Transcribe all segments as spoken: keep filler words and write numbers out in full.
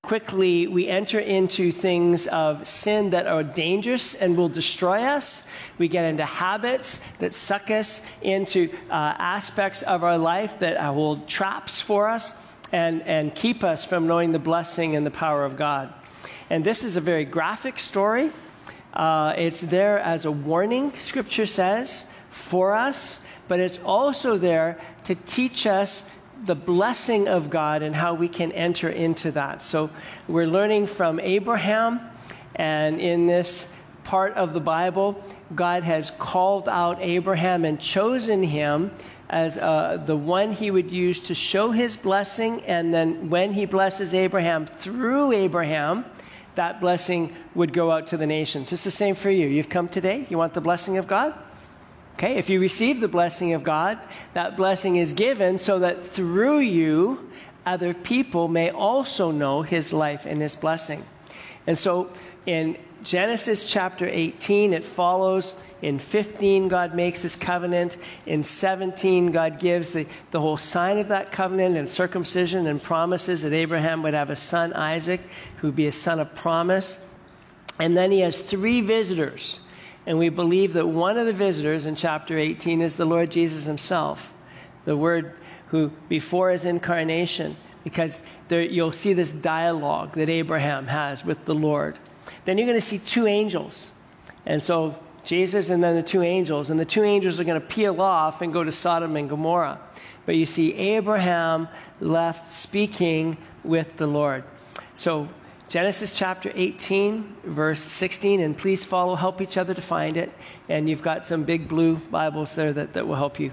quickly we enter into things of sin that are dangerous and will destroy us. We get into habits that suck us into uh, aspects of our life that hold traps for us and, and keep us from knowing the blessing and the power of God. And this is a very graphic story. Uh, it's there as a warning, Scripture says, for us, but it's also there to teach us the blessing of God and how we can enter into that. So we're learning from Abraham, and in this part of the Bible, God has called out Abraham and chosen him as uh, the one he would use to show his blessing, and then when he blesses Abraham through Abraham, that blessing would go out to the nations. It's the same for you. You've come today, you want the blessing of God? Okay, if you receive the blessing of God, that blessing is given so that through you, other people may also know his life and his blessing. And so in Genesis chapter eighteen, it follows. In fifteen, God makes his covenant. In seventeen, God gives the, the whole sign of that covenant and circumcision and promises that Abraham would have a son, Isaac, who would be a son of promise. And then he has three visitors. And we believe that one of the visitors in chapter eighteen is the Lord Jesus himself, the Word who before his incarnation, because there, you'll see this dialogue that Abraham has with the Lord. Then you're going to see two angels. And so Jesus and then the two angels. And the two angels are going to peel off and go to Sodom and Gomorrah. But you see Abraham left speaking with the Lord. So Genesis chapter eighteen, verse sixteen, and please follow, help each other to find it. And you've got some big blue Bibles there that, that will help you.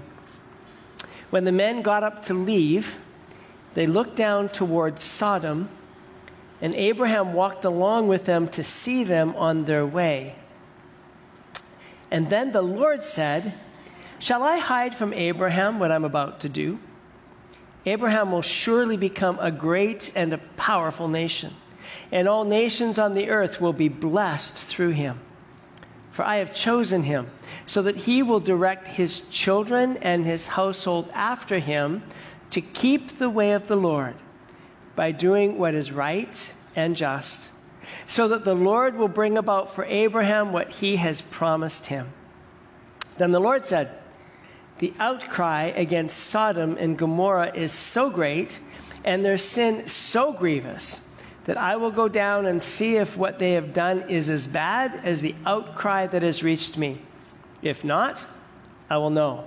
When the men got up to leave, they looked down towards Sodom, and Abraham walked along with them to see them on their way. And then the Lord said, "Shall I hide from Abraham what I'm about to do? Abraham will surely become a great and a powerful nation, and all nations on the earth will be blessed through him. For I have chosen him, so that he will direct his children and his household after him to keep the way of the Lord by doing what is right and just, so that the Lord will bring about for Abraham what he has promised him." Then the Lord said, "The outcry against Sodom and Gomorrah is so great, and their sin so grievous, that I will go down and see if what they have done is as bad as the outcry that has reached me. If not, I will know."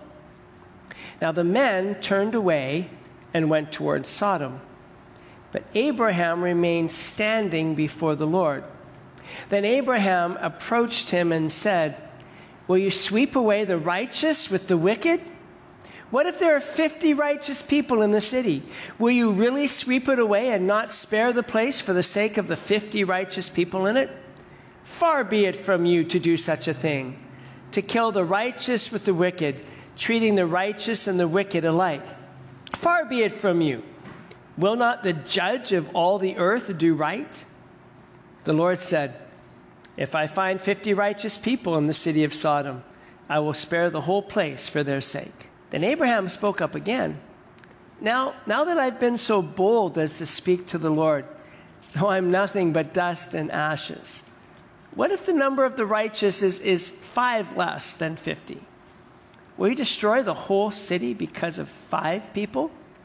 Now the men turned away and went towards Sodom, but Abraham remained standing before the Lord. Then Abraham approached him and said, "Will you sweep away the righteous with the wicked? What if there are fifty righteous people in the city? Will you really sweep it away and not spare the place for the sake of the fifty righteous people in it? Far be it from you to do such a thing, to kill the righteous with the wicked, treating the righteous and the wicked alike. Far be it from you. Will not the judge of all the earth do right?" The Lord said, "If I find fifty righteous people in the city of Sodom, I will spare the whole place for their sake." Then Abraham spoke up again. Now, now that I've been so bold as to speak to the Lord, though I'm nothing but dust and ashes, what if the number of the righteous is, is five less than fifty? Will you destroy the whole city because of five people?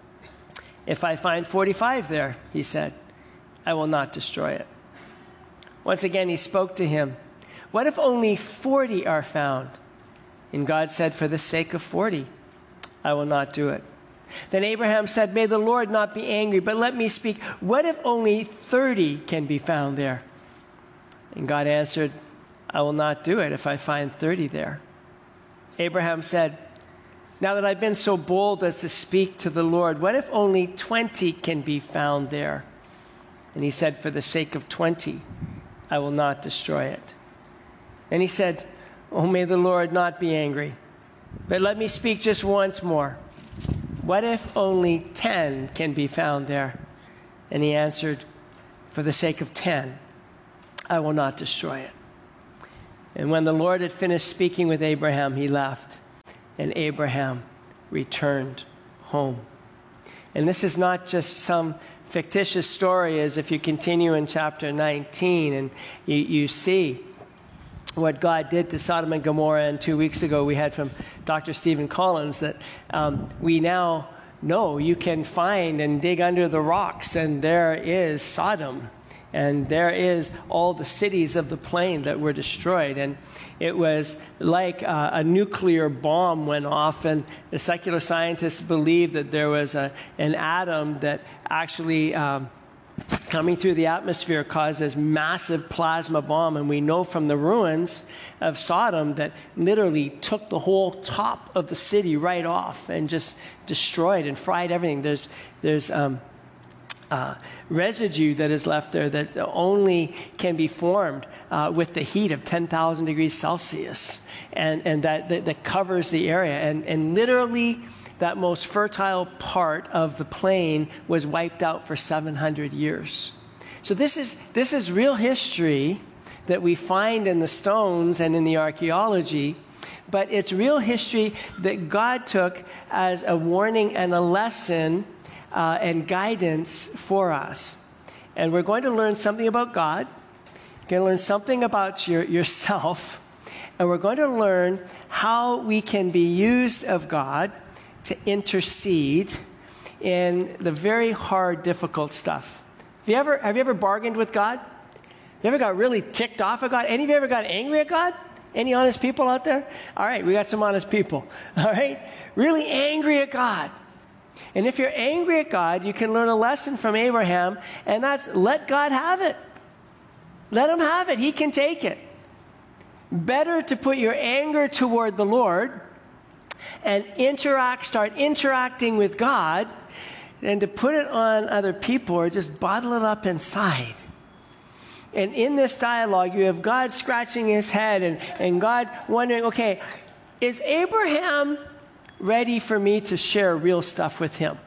If I find forty-five there, he said, I will not destroy it. Once again, he spoke to him. What if only forty are found? And God said, for the sake of forty, I will not do it. Then Abraham said, may the Lord not be angry, but let me speak. What if only thirty can be found there? And God answered, I will not do it if I find thirty there. Abraham said, now that I've been so bold as to speak to the Lord, what if only twenty can be found there? And he said, for the sake of twenty, I will not destroy it. And he said, oh, may the Lord not be angry, but let me speak just once more. What if only ten can be found there? And he answered, for the sake of ten, I will not destroy it. And when the Lord had finished speaking with Abraham, he left, and Abraham returned home. And this is not just some fictitious story is if you continue in chapter nineteen and you, you see what God did to Sodom and Gomorrah. And two weeks ago we had from Doctor Stephen Collins that um, we now know you can find and dig under the rocks, and there is Sodom. And there is all the cities of the plain that were destroyed. And it was like uh, a nuclear bomb went off, and the secular scientists believe that there was a, an atom that actually um, coming through the atmosphere caused this massive plasma bomb. And we know from the ruins of Sodom that literally took the whole top of the city right off and just destroyed and fried everything. There's, there's, um, Uh, residue that is left there that only can be formed uh, with the heat of ten thousand degrees Celsius, and, and that, that, that covers the area. And, and literally, that most fertile part of the plain was wiped out for seven hundred years. So this is, this is real history that we find in the stones and in the archaeology, but it's real history that God took as a warning and a lesson Uh, and guidance for us. And we're going to learn something about God. We're going to learn something about your, yourself. And we're going to learn how we can be used of God to intercede in the very hard, difficult stuff. Have you ever, have you ever bargained with God? Have you ever got really ticked off at God? Any of you ever got angry at God? Any honest people out there? All right, we got some honest people. All right? Really angry at God. And if you're angry at God, you can learn a lesson from Abraham, and that's let God have it. Let him have it. He can take it. Better to put your anger toward the Lord and interact, start interacting with God than to put it on other people or just bottle it up inside. And in this dialogue, you have God scratching his head and, and God wondering, okay, is Abraham ready for me to share real stuff with him?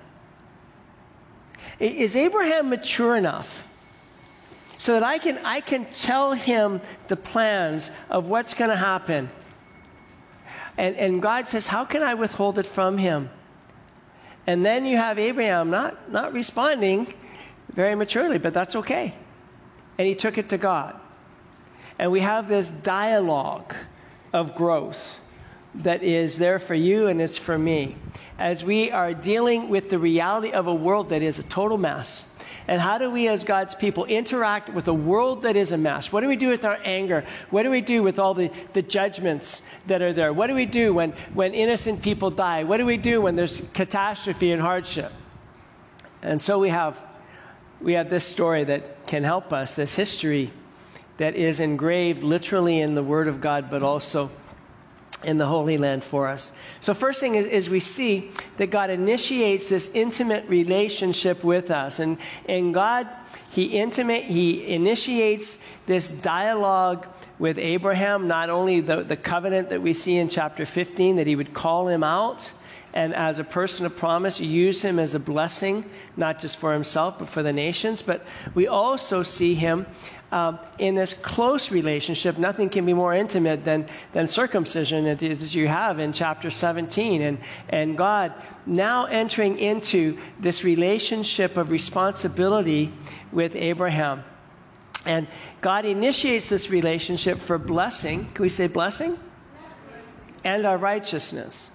Is Abraham mature enough so that I can, I can tell him the plans of what's going to happen? And, and God says, how can I withhold it from him? And then you have Abraham not, not responding very maturely, but that's okay. And he took it to God. And we have this dialogue of growth that is there for you and it's for me, as we are dealing with the reality of a world that is a total mess. And how do we as God's people interact with a world that is a mess? What do we do with our anger? What do we do with all the, the judgments that are there? What do we do when, when innocent people die? What do we do when there's catastrophe and hardship? And so we have, we have this story that can help us, this history that is engraved literally in the Word of God, but also in the Holy Land for us. So first thing is, is we see that God initiates this intimate relationship with us. And, and God, he, intimate, he initiates this dialogue with Abraham, not only the, the covenant that we see in chapter fifteen, that he would call him out, and as a person of promise, use him as a blessing, not just for himself, but for the nations. But we also see him Um, in this close relationship. Nothing can be more intimate than, than circumcision that, that you have in chapter seventeen. And, and God now entering into this relationship of responsibility with Abraham. And God initiates this relationship for blessing. Can we say blessing? And our righteousness.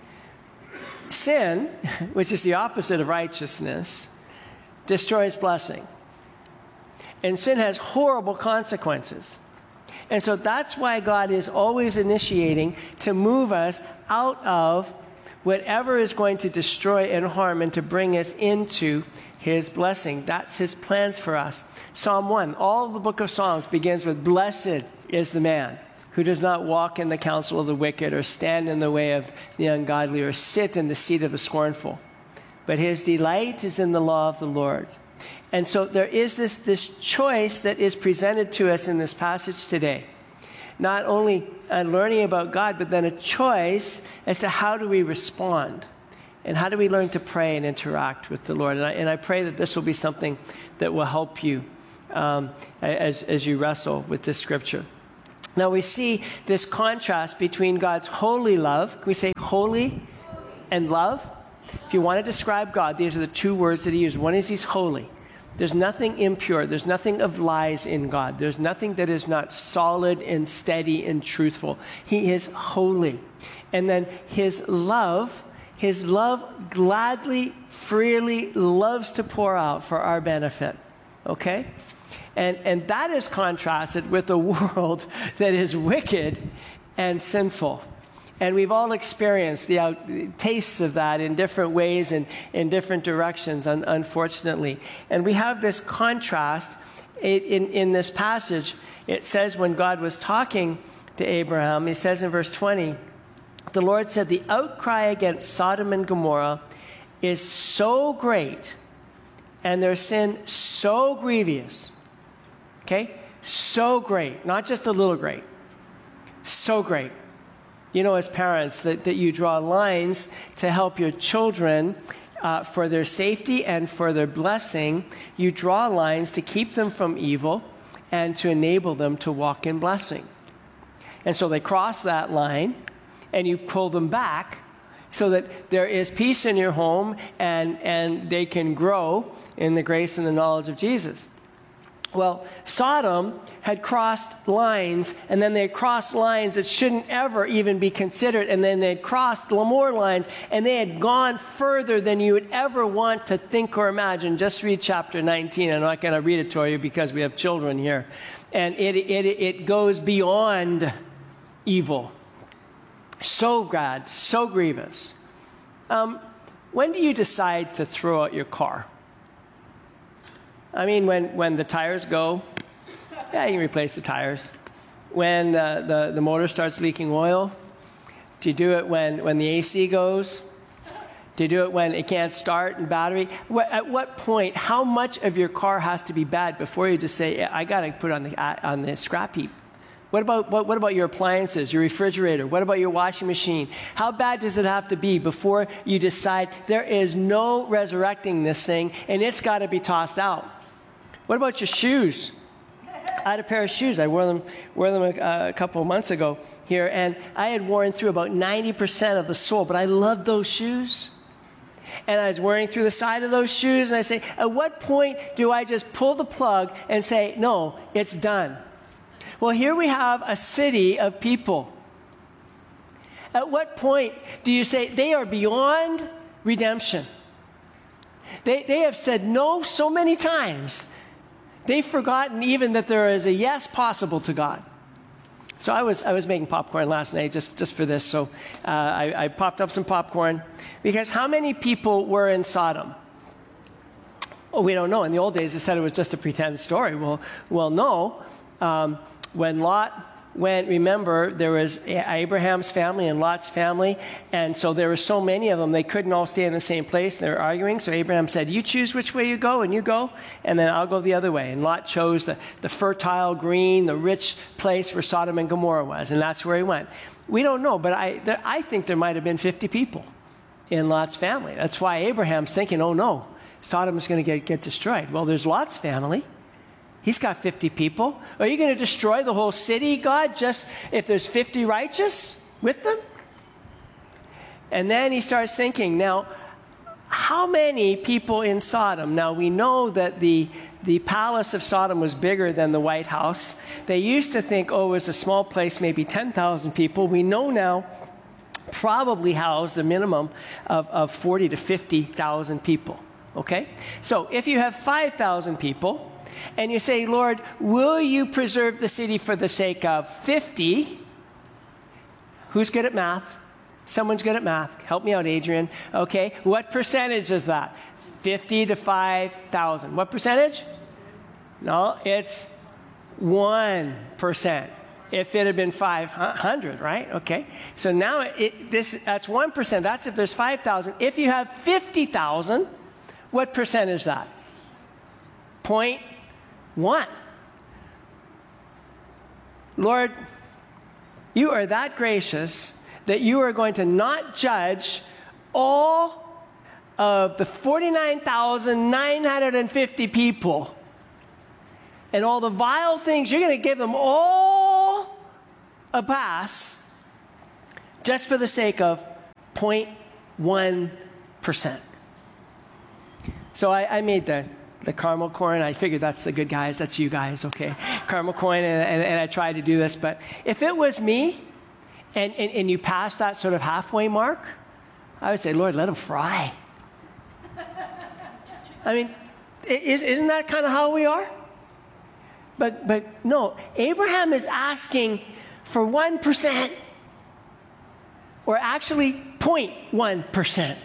Sin, which is the opposite of righteousness, destroys blessing. And sin has horrible consequences. And so that's why God is always initiating to move us out of whatever is going to destroy and harm and to bring us into his blessing. That's his plans for us. Psalm one, all of the book of Psalms begins with, blessed is the man who does not walk in the counsel of the wicked or stand in the way of the ungodly or sit in the seat of the scornful. But his delight is in the law of the Lord. And so there is this, this choice that is presented to us in this passage today. Not only uh, learning about God, but then a choice as to how do we respond and how do we learn to pray and interact with the Lord. And I, and I pray that this will be something that will help you um, as, as you wrestle with this scripture. Now we see this contrast between God's holy love. Can we say holy and love? If you want to describe God, these are the two words that he used. One is he's holy. There's nothing impure. There's nothing of lies in God. There's nothing that is not solid and steady and truthful. He is holy. And then his love, his love gladly, freely loves to pour out for our benefit. Okay? And, and that is contrasted with a world that is wicked and sinful. And we've all experienced the out, tastes of that in different ways and in different directions, un, unfortunately. And we have this contrast in, in, in this passage. It says when God was talking to Abraham, he says in verse twenty, the Lord said, the outcry against Sodom and Gomorrah is so great and their sin so grievous. Okay? So great. Not just a little great. So great. You know, as parents, that, that you draw lines to help your children uh, for their safety and for their blessing. You draw lines to keep them from evil and to enable them to walk in blessing. And so they cross that line, and you pull them back so that there is peace in your home and, and they can grow in the grace and the knowledge of Jesus. Well, Sodom had crossed lines, and then they had crossed lines that shouldn't ever even be considered, and then they had crossed more lines, and they had gone further than you would ever want to think or imagine. Just read chapter nineteen. I'm not going to read it to you because we have children here. And it, it, it goes beyond evil. So bad, so grievous. Um, when do you decide to throw out your car? I mean, when, when the tires go, yeah, you can replace the tires. When uh, the, the motor starts leaking oil, do you do it when, when the A C goes? Do you do it when it can't start and battery? What, at what point, how much of your car has to be bad before you just say, I got to put it on the, on the scrap heap? What about, what, what about your appliances, your refrigerator? What about your washing machine? How bad does it have to be before you decide there is no resurrecting this thing and it's got to be tossed out? What about your shoes? I had a pair of shoes. I wore them, wore them a, a couple of months ago here, and I had worn through about ninety percent of the sole, but I loved those shoes. And I was wearing through the side of those shoes, and I say, at what point do I just pull the plug and say, no, it's done? Well, here we have a city of people. At what point do you say they are beyond redemption? They, they have said no so many times. They've forgotten even that there is a yes possible to God. So I was I was making popcorn last night just, just for this. So uh, I, I popped up some popcorn. Because how many people were in Sodom? Oh, we don't know. In the old days, they said it was just a pretend story. Well, well, no. Um, when Lot went, remember, there was Abraham's family and Lot's family, and so there were so many of them, they couldn't all stay in the same place. They were arguing, so Abraham said, you choose which way you go, and you go, and then I'll go the other way. And Lot chose the, the fertile, green, the rich place where Sodom and Gomorrah was, and that's where he went. We don't know, but I, there, I think there might have been fifty people in Lot's family. That's why Abraham's thinking, oh no, Sodom is going to get, get destroyed. Well, there's Lot's family. He's got fifty people. Are you going to destroy the whole city, God, just if there's fifty righteous with them? And then he starts thinking, now, how many people in Sodom? Now, we know that the, the palace of Sodom was bigger than the White House. They used to think, oh, it was a small place, maybe ten thousand people. We know now probably housed a minimum of, of forty to fifty thousand people. Okay? So if you have five thousand people, and you say, Lord, will you preserve the city for the sake of fifty? Who's good at math? Someone's good at math. Help me out, Adrian. Okay, what percentage is that? fifty to five thousand. What percentage? No, it's one percent. If it had been five hundred, right? Okay, so now it, this that's one percent. That's if there's five thousand. If you have fifty thousand, what percent is that? Point one. Lord, you are that gracious that you are going to not judge all of the forty-nine thousand nine hundred fifty people and all the vile things. You're going to give them all a pass just for the sake of zero point one percent. So I, I made the, the caramel corn. I figured that's the good guys. That's you guys, okay? Caramel corn, and, and, and I tried to do this. But if it was me, and, and, and you passed that sort of halfway mark, I would say, Lord, let them fry. I mean, is, isn't that kind of how we are? But, but no, Abraham is asking for one percent, or actually zero point one percent.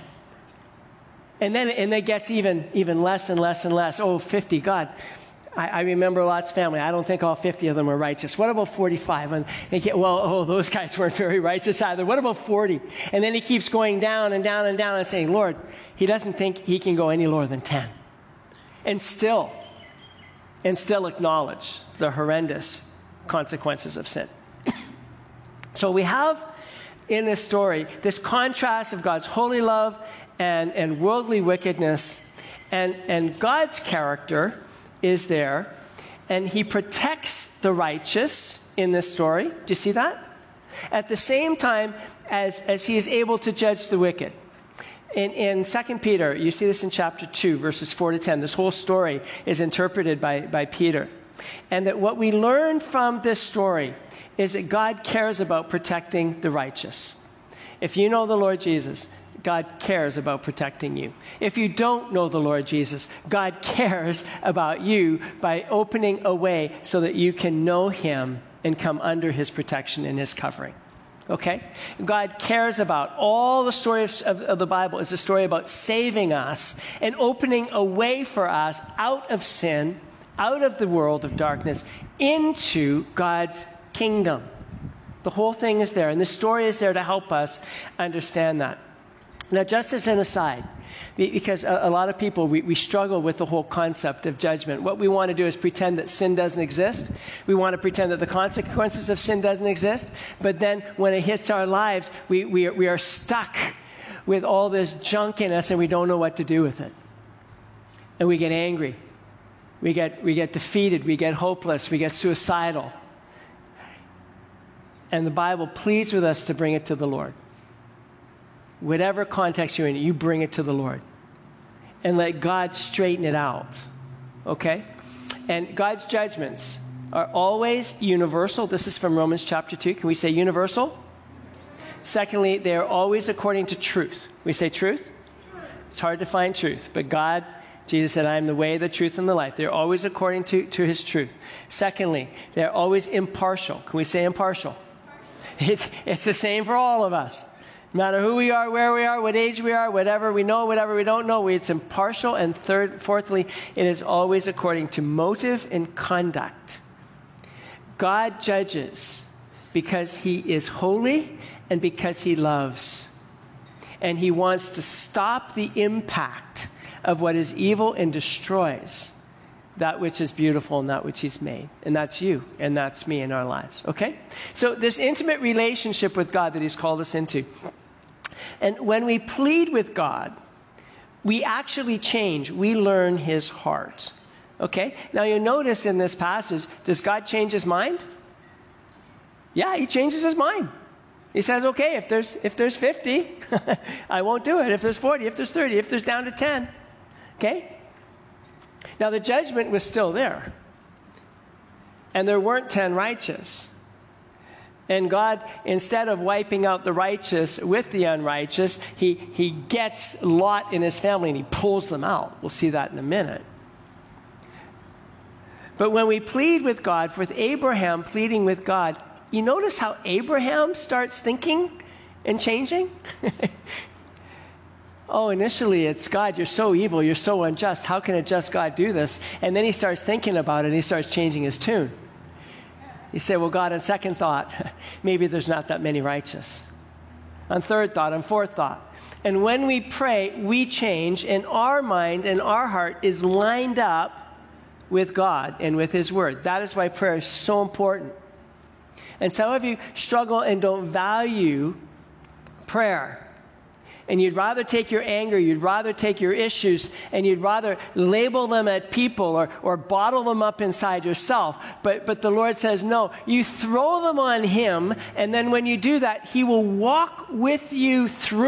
And then, and it gets even, even less and less and less. Oh, fifty, God. I, I remember Lot's family. I don't think all fifty of them were righteous. What about forty-five? And they get, well, oh, those guys weren't very righteous either. What about forty? And then he keeps going down and down and down and saying, Lord, he doesn't think he can go any lower than ten. And still, and still acknowledge the horrendous consequences of sin. So we have in this story this contrast of God's holy love and, and worldly wickedness, and, and God's character is there, and he protects the righteous in this story. Do you see that? At the same time as, as he is able to judge the wicked. In, in Second Peter, you see this in chapter two, verses four to ten. This whole story is interpreted by, by Peter. And that what we learn from this story is that God cares about protecting the righteous. If you know the Lord Jesus, God cares about protecting you. If you don't know the Lord Jesus, God cares about you by opening a way so that you can know him and come under his protection and his covering. Okay? God cares about all the stories of, of the Bible is a story about saving us and opening a way for us out of sin, out of the world of darkness, into God's kingdom. The whole thing is there, and this story is there to help us understand that. Now, just as an aside, because a, a lot of people, we, we struggle with the whole concept of judgment. What we want to do is pretend that sin doesn't exist. We want to pretend that the consequences of sin doesn't exist. But then when it hits our lives, we, we, are, we are stuck with all this junk in us, and we don't know what to do with it. And we get angry. We get, we get defeated. We get hopeless. We get suicidal. And the Bible pleads with us to bring it to the Lord. Whatever context you're in, you bring it to the Lord. And let God straighten it out. Okay? And God's judgments are always universal. This is from Romans chapter two. Can we say universal? Secondly, they are always according to truth. We say truth? It's hard to find truth. But God, Jesus said, I am the way, the truth, and the life. They're always according to, to his truth. Secondly, they're always impartial. Can we say impartial? It's, it's the same for all of us. No matter who we are, where we are, what age we are, whatever we know, whatever we don't know, it's impartial. And third, fourthly, it is always according to motive and conduct. God judges because he is holy and because he loves. And he wants to stop the impact of what is evil and destroys that which is beautiful and that which he's made. And that's you, and that's me in our lives, okay? So this intimate relationship with God that he's called us into. And when we plead with God, we actually change. We learn his heart, okay? Now you'll notice in this passage, does God change his mind? Yeah, he changes his mind. He says, okay, if there's, if there's fifty, I won't do it. If there's forty, if there's thirty, if there's down to ten, okay? Now, the judgment was still there. And there weren't ten righteous. And God, instead of wiping out the righteous with the unrighteous, he, he gets Lot and his family and he pulls them out. We'll see that in a minute. But when we plead with God, with Abraham pleading with God, you notice how Abraham starts thinking and changing? Oh, initially it's, God, you're so evil, you're so unjust. How can a just God do this? And then he starts thinking about it and he starts changing his tune. He said, well, God, on second thought, maybe there's not that many righteous. On third thought, on fourth thought. And when we pray, we change, and our mind and our heart is lined up with God and with his word. That is why prayer is so important. And some of you struggle and don't value prayer. And you'd rather take your anger, you'd rather take your issues, and you'd rather label them at people or, or bottle them up inside yourself. But, but the Lord says, no, you throw them on him, and then when you do that, he will walk with you through